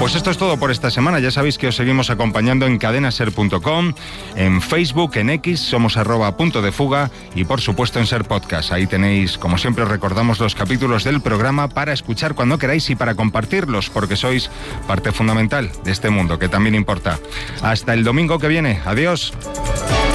Pues esto es todo por esta semana. Ya sabéis que os seguimos acompañando en cadenaser.com, en Facebook, en X, somos @puntodefuga y por supuesto en Ser Podcast. Ahí tenéis, como siempre os recordamos, los capítulos del programa para escuchar cuando queráis y para compartirlos, porque sois parte fundamental de este mundo que también importa. Hasta el domingo que viene. Adiós.